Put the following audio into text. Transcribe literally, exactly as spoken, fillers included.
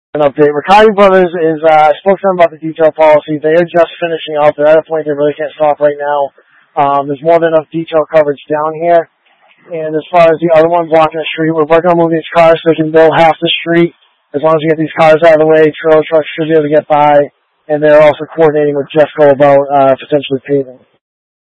An update. Riccardi Brothers is, uh, I spoke to them about the detail policy. They are just finishing up. They're at a point they really can't stop right now. Um, there's more than enough detail coverage down here. And as far as the other one blocking the street, we're working on moving these cars so we can build half the street. As long as we get these cars out of the way, trailer trucks should be able to get by. And they're also coordinating with Jeffco about, uh, potentially paving.